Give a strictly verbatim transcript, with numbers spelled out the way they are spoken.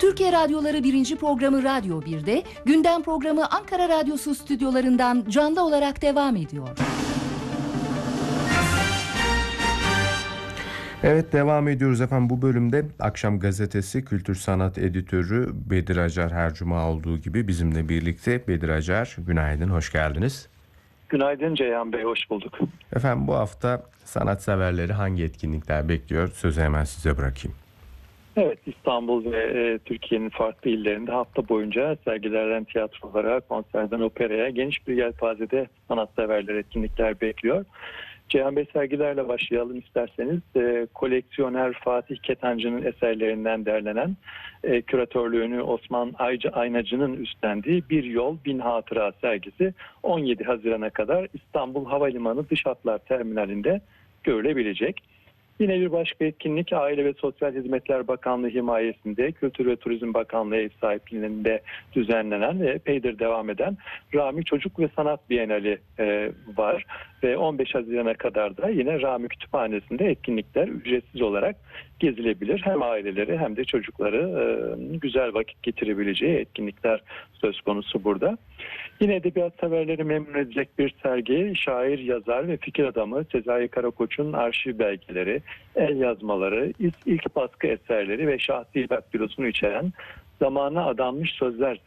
Türkiye Radyoları birinci programı Radyo bir'de, gündem programı Ankara Radyosu stüdyolarından canlı olarak devam ediyor. Evet, devam ediyoruz efendim. Bu bölümde Akşam Gazetesi kültür sanat editörü Bedir Acar her cuma olduğu gibi bizimle birlikte. Bedir Acar, günaydın, hoş geldiniz. Günaydın Ceyhan Bey, hoş bulduk. Efendim, bu hafta sanatseverleri hangi etkinlikler bekliyor? Sözü hemen size bırakayım. Evet, İstanbul ve e, Türkiye'nin farklı illerinde hafta boyunca sergilerden tiyatrolara, konserden operaya geniş bir yelpazede sanatseverler etkinlikler bekliyor. Ceyhan Bey, sergilerle başlayalım isterseniz. E, koleksiyoner Fatih Ketancı'nın eserlerinden derlenen, e, küratörlüğünü Osman Ayca Aynacı'nın üstlendiği Bir Yol Bin Hatıra sergisi on yedi Haziran'a kadar İstanbul Havalimanı Dış Hatlar Terminali'nde görülebilecek. Yine bir başka etkinlik Aile ve Sosyal Hizmetler Bakanlığı himayesinde, Kültür ve Turizm Bakanlığı ev sahipliğinde düzenlenen ve epeydir devam eden Rami Çocuk ve Sanat Bienali e, var. Ve on beş Haziran'a kadar da yine Rami Kütüphanesi'nde etkinlikler ücretsiz olarak gezilebilir. Hem aileleri hem de çocukları e, güzel vakit getirebileceği etkinlikler söz konusu burada. Yine edebiyat severleri memnun edecek bir sergi, şair, yazar ve fikir adamı Sezai Karakoç'un arşiv belgeleri, el yazmaları, ilk baskı eserleri ve şahsi daktilosunu içeren Zamana Adanmış Sözler